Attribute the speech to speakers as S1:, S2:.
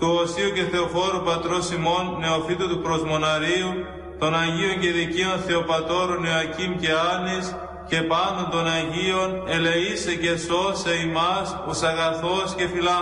S1: του Οσίου και Θεοφόρου πατρός ημών, νεοφύτου του Προσμοναρίου, των Αγίων και Δικαίων Θεοπατώρων Ιωακήμ και Άννης, και πάντων των Αγίων, ελεήσε και σώσε ημάς, ως αγαθός και φιλάνθρωπος.